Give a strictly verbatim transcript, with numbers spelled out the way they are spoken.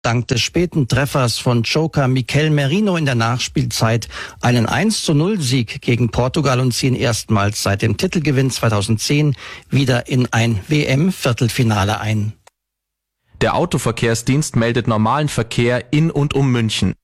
dank des späten Treffers von Joker Mikel Merino in der Nachspielzeit einen eins zu null Sieg gegen Portugal und ziehen erstmals seit dem Titelgewinn zweitausendzehn wieder in ein W M-Viertelfinale ein. Der Autoverkehrsdienst meldet normalen Verkehr in und um München.